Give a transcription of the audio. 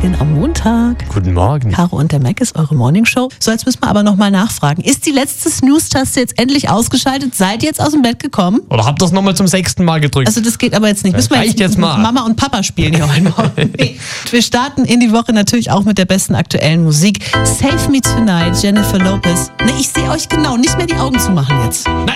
Morgen am Montag. Guten Morgen. Caro und der Mac ist eure Morningshow. So, jetzt müssen wir aber nochmal nachfragen. Ist die letzte Snooze-Taste jetzt endlich ausgeschaltet? Seid ihr jetzt aus dem Bett gekommen? Oder habt ihr es nochmal zum 6. Mal gedrückt? Also das geht aber jetzt nicht. Das Müssen wir reicht jetzt mal. Mama und Papa spielen hier heute Morgen. Nee. Wir starten in die Woche natürlich auch mit der besten aktuellen Musik. Save Me Tonight, Jennifer Lopez. Ne, ich sehe euch genau. Nicht mehr die Augen zu machen jetzt.